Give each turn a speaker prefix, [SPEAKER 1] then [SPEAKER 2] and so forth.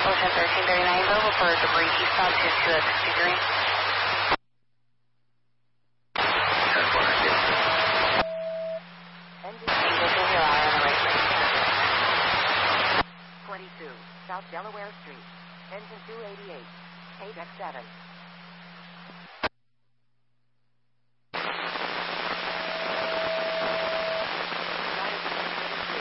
[SPEAKER 1] Ocean 1339, level for debris, eastbound to 263.
[SPEAKER 2] South Delaware Street, engine 288, 8X7.